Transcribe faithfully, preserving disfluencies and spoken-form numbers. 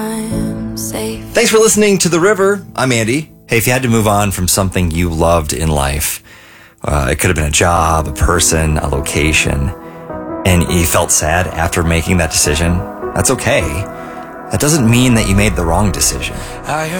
I'm safe. Thanks for listening to The River. I'm Andy. Hey, if you had to move on from something you loved in life, uh, it could have been a job, a person, a location, and you felt sad after making that decision, that's okay. That doesn't mean that you made the wrong decision.